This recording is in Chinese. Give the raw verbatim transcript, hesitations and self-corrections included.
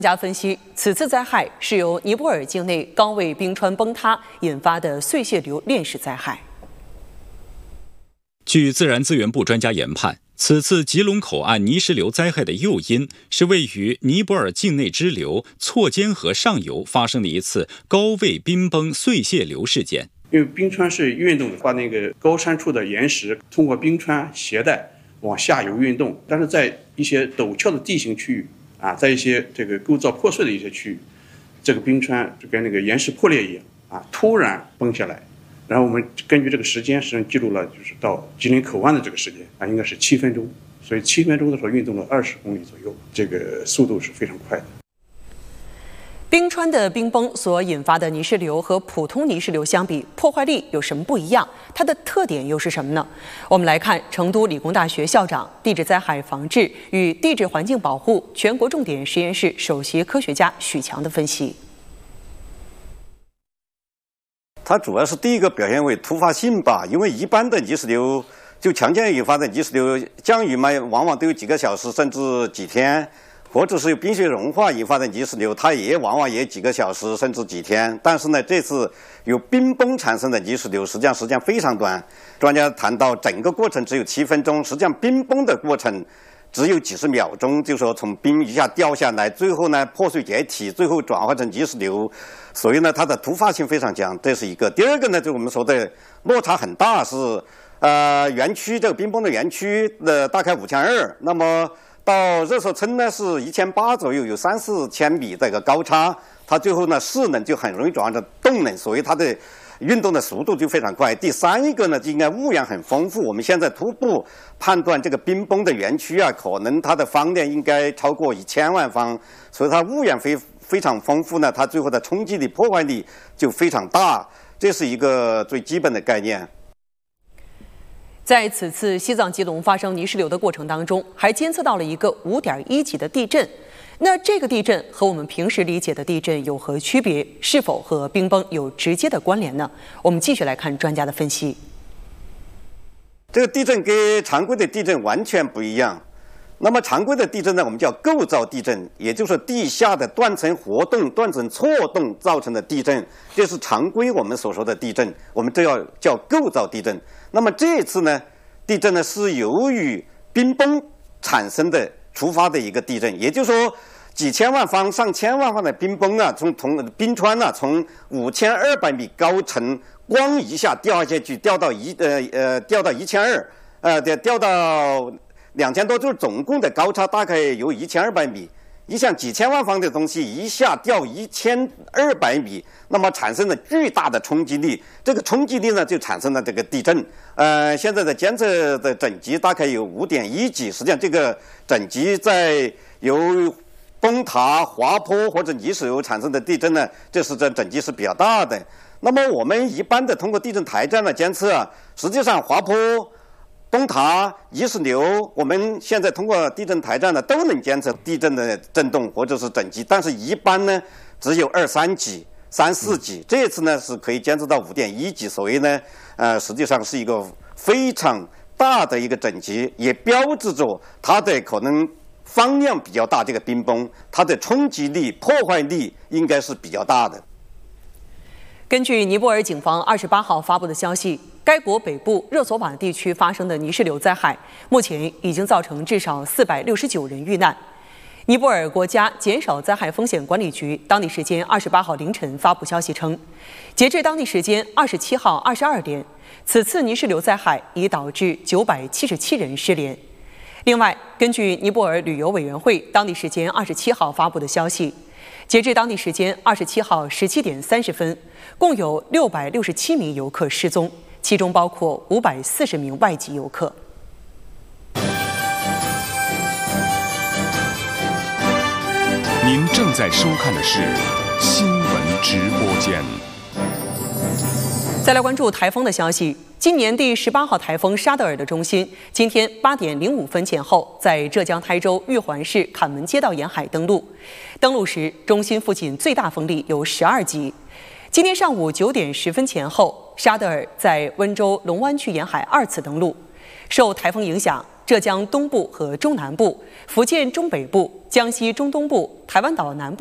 专家分析，此次灾害是由尼泊尔境内高位冰川崩塌引发的碎屑流链式灾害。 据自然资源部专家研判，此次吉隆口岸泥石流灾害的诱因是位于尼泊尔境内支流错肩河上游发生的一次高位冰崩碎屑流事件。 因为冰川是运动的，把那个高山处的岩石通过冰川携带往下游运动，但是在一些陡峭的地形区域啊，在一些这个构造破碎的一些区域，这个冰川就跟那个岩石破裂一样啊，突然崩下来。然后我们根据这个时间，实际上记录了就是到吉林口岸的这个时间啊，应该是七分钟，所以七分钟的时候运动了二十公里左右，这个速度是非常快的。 冰川的冰崩所引发的泥石流和普通泥石流相比，破坏力有什么不一样？它的特点又是什么呢？我们来看成都理工大学校长、地质灾害防治与地质环境保护全国重点实验室首席科学家许强的分析。 它主要是第一个表现为突发性吧，因为一般的泥石流就强降雨引发的泥石流，降雨嘛，往往都有几个小时甚至几天。或者是有冰雪融化引发的泥石流，它也往往也几个小时甚至几天。但是呢，这次由冰崩产生的泥石流，实际上时间非常短。专家谈到整个过程只有七分钟，实际上冰崩的过程只有几十秒钟，就说从冰一下掉下来，最后呢破碎解体，最后转化成泥石流。所以呢，它的突发性非常强，这是一个。第二个呢，就我们说的落差很大，是呃园区这个冰崩的园区的大概五千二，那么。到热석村呢是一千八左右，有三四千米的一个高差，它最后呢势能就很容易转换成动能，所以它的运动的速度就非常快。第三一个呢，就应该物源很丰富。我们现在初步判断这个冰崩的园区啊，可能它的方量应该超过一千万方，所以它物源非非常丰富呢，它最后的冲击力、破坏力就非常大，这是一个最基本的概念。 在此次西藏吉隆发生泥石流的过程当中，还监测到了一个五点一级的地震。那这个地震和我们平时理解的地震有何区别？是否和冰崩有直接的关联呢？我们继续来看专家的分析。 这个地震跟常规的地震完全不一样。那么常规的地震呢，我们叫构造地震，也就是地下的断层活动、断层错动造成的地震，这是常规我们所说的地震，我们这要叫构造地震。那么这次呢，地震呢是由于冰崩产生的触发的一个地震，也就是说，几千万方、上千万方的冰崩啊，从从冰川啊，从五千二百米高层，咣一下掉下去，掉到一呃呃掉到一千二，呃掉掉到两千多，就是总共的高差大概有一千二百米。你想几千万方的东西一下掉一千二百米，那么产生了巨大的冲击力，这个冲击力呢就产生了这个地震。呃，现在的监测的等级大概有五点一级，实际上这个等级在由崩塌、滑坡或者泥石流产生的地震呢，这是这等级是比较大的。那么我们一般的通过地震台这样的监测啊，实际上滑坡、崩塌、泥石流，我们现在通过地震台站呢都能监测地震的震动或者是等级，但是一般呢只有二三级、三四级。这次呢是可以监测到五点一级，所以呢，呃，实际上是一个非常大的一个等级，也标志着它的可能方量比较大。这个冰崩，它的冲击力、破坏力应该是比较大的。 根据尼泊尔警方二十八号发布的消息，该国北部热索瓦地区发生的泥石流灾害，目前已经造成至少四百六十九人遇难。尼泊尔国家减少灾害风险管理局当地时间二十八号凌晨发布消息称，截至当地时间二十七号二十二点，此次泥石流灾害已导致九百七十七人失联。另外，根据尼泊尔旅游委员会当地时间二十七号发布的消息，截至当地时间二十七号十七点三十分，共有六百六十七名游客失踪，其中包括五百四十名外籍游客。 您正在收看的是新闻直播间。 再来关注台风的消息。今年第十八号台风沙德尔的中心，今天八点零五分前后，在浙江台州玉环市坎门街道沿海登陆。登陆时，中心附近最大风力有十二级。今天上午九点十分前后，沙德尔在温州龙湾区沿海二次登陆。受台风影响， 浙江东部和中南部、福建中北部、江西中东部、台湾岛南部。